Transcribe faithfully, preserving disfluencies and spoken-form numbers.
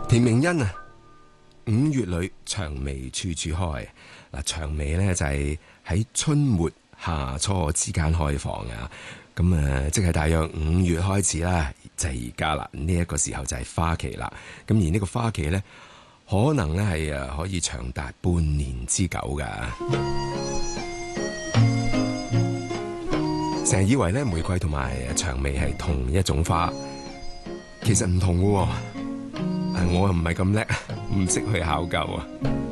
田明恩啊，五月裏薔薇處處開。嗱，薔薇咧就係喺春末夏初之間開放啊。咁啊，即係大約五月開始啦，就係而家啦。呢一個時候就係花期啦。咁而呢個花期咧，可能咧係啊可以長達半年之久噶。成日以為咧玫瑰同埋薔薇係同一種花，其實唔同嘅喎。我又唔係咁叻，唔識去考究啊。